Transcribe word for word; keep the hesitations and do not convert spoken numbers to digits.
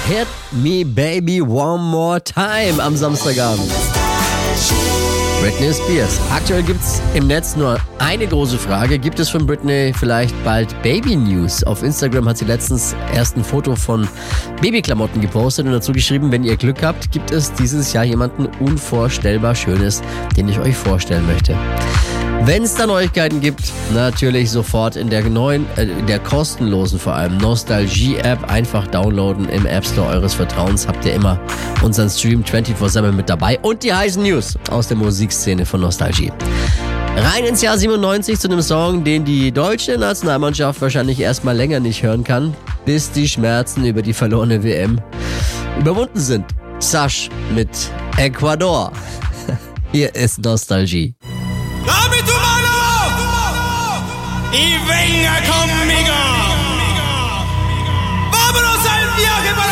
Hit Me Baby One More Time am Samstagabend. Britney Spears. Aktuell gibt's im Netz nur eine große Frage. Gibt es von Britney vielleicht bald Baby-News? Auf Instagram hat sie letztens erst ein Foto von Babyklamotten gepostet und dazu geschrieben, wenn ihr Glück habt, gibt es dieses Jahr jemanden unvorstellbar Schönes, den ich euch vorstellen möchte. Wenn es da Neuigkeiten gibt, natürlich sofort in der neuen, äh, in der kostenlosen vor allem Nostalgie-App einfach downloaden im App Store eures Vertrauens. Habt ihr immer unseren Stream vierundzwanzig sieben mit dabei und die heißen News aus der Musikszene von Nostalgie. Rein ins Jahr siebenundneunzig zu einem Song, den die deutsche Nationalmannschaft wahrscheinlich erstmal länger nicht hören kann, bis die Schmerzen über die verlorene W M überwunden sind. Sash mit Ecuador. Hier ist Nostalgie. Dame tu mano y venga conmigo.